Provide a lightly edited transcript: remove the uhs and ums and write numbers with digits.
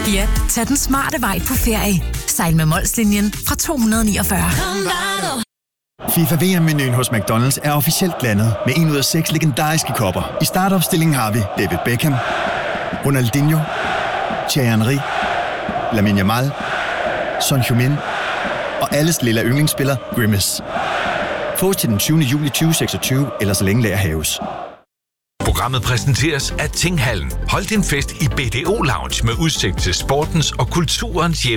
Ja, tag den smarte vej på ferie. Sejl med Molslinjen fra 249. FIFA VM-menuen hos McDonald's er officielt landet med 1 ud af 6 legendariske kopper. I startopstillingen har vi David Beckham, Ronaldinho, Thierry Henry, Lamine Yamal, Son Heung-min og alles lille yndlingsspiller Grimace. Fås til den 20. juli 2026, eller så længe lager haves. Programmet præsenteres af Tinghallen. Hold din fest i BDO Lounge med udsigt til sportens og kulturens hjem.